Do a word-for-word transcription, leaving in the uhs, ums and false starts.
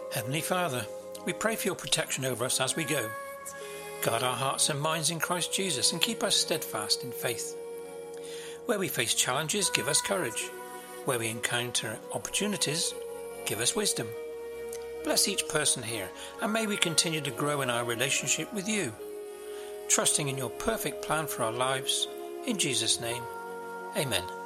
Heavenly Father, we pray for your protection over us as we go. Guard our hearts and minds in Christ Jesus and keep us steadfast in faith. Where we face challenges, give us courage. Where we encounter opportunities, give us wisdom. Bless each person here, and may we continue to grow in our relationship with you. Trusting in your perfect plan for our lives, in Jesus' name, amen.